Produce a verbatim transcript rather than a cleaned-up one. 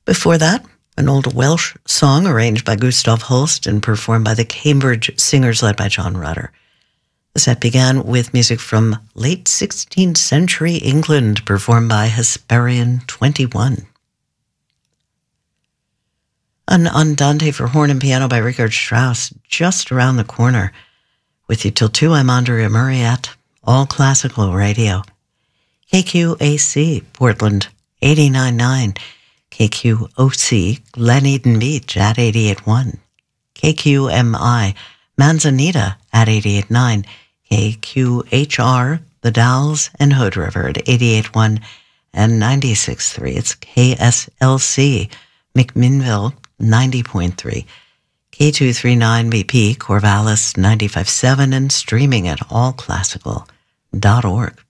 Before that, an old Welsh song arranged by Gustav Holst and performed by the Cambridge Singers led by John Rutter. The set began with music from late sixteenth century England performed by Hesperian twenty-one. An Andante for horn and piano by Richard Strauss just around the corner. With you till two, I'm Andrea Murray at All Classical Radio. K Q A C, Portland, eighty-nine point nine. K Q O C, Glen Eden Beach at eighty-eight point one. K Q M I, Manzanita at eighty-eight point nine. K Q H R, The Dalles and Hood River at eighty-eight point one and ninety-six point three. It's K S L C, McMinnville, ninety point three. K two thirty-nine B P, Corvallis, ninety-five point seven, and streaming at all classical dot org.